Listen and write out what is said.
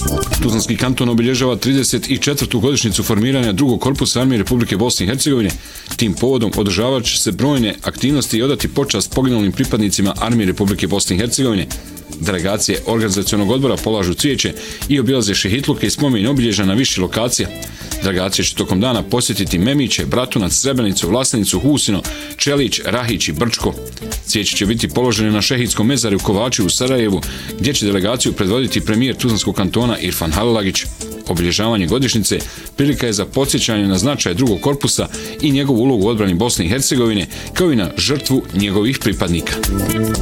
Tuzlanski kanton obilježava 34. godišnjicu formiranja drugog korpusa armije Republike Bosne i Hercegovine. Tim povodom održavat će se brojne aktivnosti i odati počast poginulim pripadnicima armije Republike Bosne i Hercegovine. Delegacije organizacionog odbora polažu cvijeće i obilaze šehitluke i spomen obilježja na više lokacija. Delegacije će tokom dana posjetiti Memiće, Bratunac, Srebrenicu, Vlasenicu, Husino, Čelić, Rahić i Brčko. Cvijeće će biti položene na šehidskom mezaru u Kovači u Sarajevu, gdje će delegaciju predvoditi premijer Tuzlanskog kantona Irfan Halilagić. Obilježavanje godišnjice prilika je za podsjećanje na značaj drugog korpusa i njegovu ulogu u odbrani Bosne i Hercegovine, kao i na žrtvu njegovih pripadnika.